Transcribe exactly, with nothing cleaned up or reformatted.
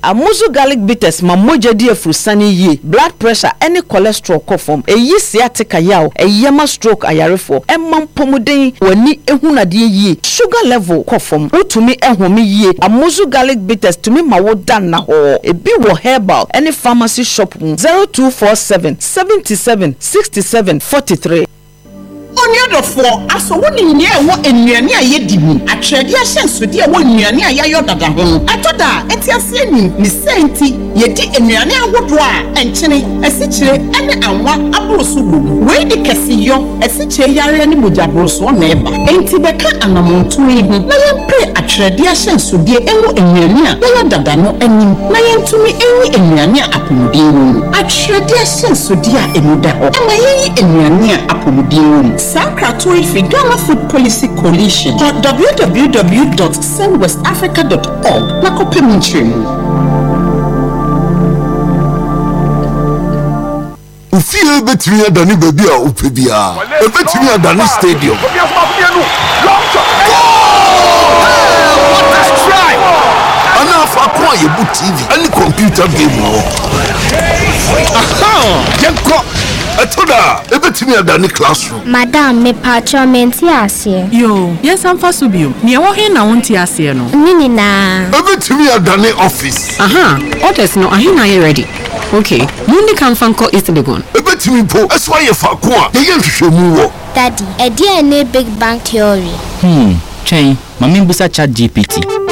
Amuzu garlic bitters ma moja di afurusani ye. Blood pressure any cholesterol kofom. Eyi sciatica yaw. Eyema stroke ayarefo. Emma pomuden wani ehunadie ye. Sugar level kofom. Utumi ehumi ye. Amuzu garlic bitters tumi mawo dan na ho. Ebi wo herbal any pharmacy shop zero two four seven seven seven six seven four three. Onye for aso woni nye wo enuane aye dimu atwede ahensode wo enuane ayayo dada ho atoda etiase ni ni senti yedi enuane awodo a enkyene esikyire ene anwa aboroso gbo we di kesiyo esikyire yare ne mojaboroso na eba enti beka anamonto yi na yempre atwede ahensode enwo enuane a yayo dada no anim na yentumi enyi enuane apomodin atwede ahensode a emuda ho ama yi enuane a apomodin Sankratoi Ghana Food Policy Coalition or w w w dot send west africa dot org na kopeminchim. Ufie betimi adani baby a upebia. E betimi adani stadium. Ana fa kwa yebu T V any computer game wo. Aha! Yenko Atoda, ebetimi adani classroom. Madam, me patcho menti ase. Yo, yes am fa so bio. Ne wo he na wonti ase no. Nini na. Ebetimi adani office. Aha, orders no ahe na ye ready. Okay, mundi kan fanko East Legon. Ebetimi po, eswa ye fa ko a, ye nhwehwemu wo. Daddy, e dia ne big bang theory. Hmm, chain, mami busa chat G P T.